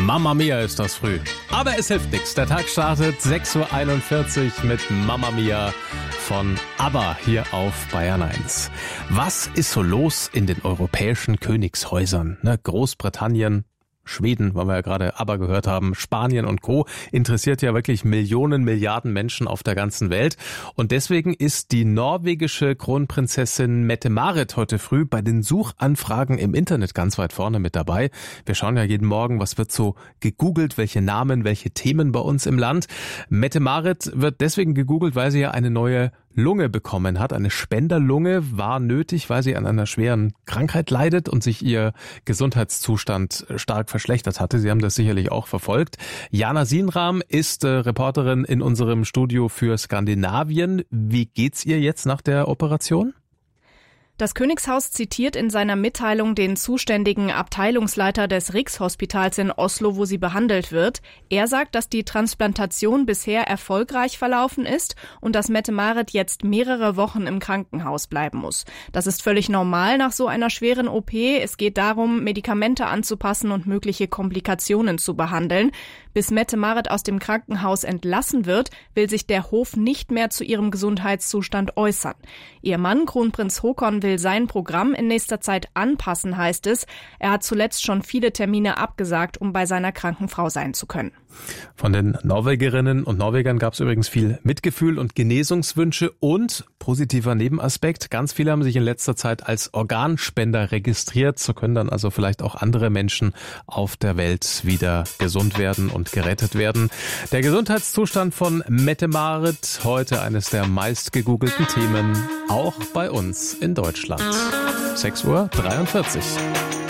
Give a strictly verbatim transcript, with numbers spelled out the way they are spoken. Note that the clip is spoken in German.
Mamma Mia ist das früh. Aber es hilft nichts. Der Tag startet sechs Uhr einundvierzig mit Mamma Mia von ABBA hier auf Bayern eins. Was ist so los in den europäischen Königshäusern? Ne, Großbritannien, Schweden, weil wir ja gerade ABBA gehört haben, Spanien und Co. interessiert ja wirklich Millionen, Milliarden Menschen auf der ganzen Welt. Und deswegen ist die norwegische Kronprinzessin Mette-Marit heute früh bei den Suchanfragen im Internet ganz weit vorne mit dabei. Wir schauen ja jeden Morgen, was wird so gegoogelt, welche Namen, welche Themen bei uns im Land. Mette-Marit wird deswegen gegoogelt, weil sie ja eine neue Lunge bekommen hat. Eine Spenderlunge war nötig, weil sie an einer schweren Krankheit leidet und sich ihr Gesundheitszustand stark verschlechtert hatte. Sie haben das sicherlich auch verfolgt. Jana Sienram ist äh, Reporterin in unserem Studio für Skandinavien. Wie geht's ihr jetzt nach der Operation? Das Königshaus zitiert in seiner Mitteilung den zuständigen Abteilungsleiter des Rikshospitals in Oslo, wo sie behandelt wird. Er sagt, dass die Transplantation bisher erfolgreich verlaufen ist und dass Mette-Marit jetzt mehrere Wochen im Krankenhaus bleiben muss. Das ist völlig normal nach so einer schweren O P. Es geht darum, Medikamente anzupassen und mögliche Komplikationen zu behandeln. Bis Mette-Marit aus dem Krankenhaus entlassen wird, will sich der Hof nicht mehr zu ihrem Gesundheitszustand äußern. Ihr Mann, Kronprinz Haakon, will sein Programm in nächster Zeit anpassen, heißt es. Er hat zuletzt schon viele Termine abgesagt, um bei seiner kranken Frau sein zu können. Von den Norwegerinnen und Norwegern gab es übrigens viel Mitgefühl und Genesungswünsche und positiver Nebenaspekt. Ganz viele haben sich in letzter Zeit als Organspender registriert. So können dann also vielleicht auch andere Menschen auf der Welt wieder gesund werden und gerettet werden. Der Gesundheitszustand von Mette-Marit, heute eines der meist gegoogelten Themen, auch bei uns in Deutschland. sechs Uhr dreiundvierzig.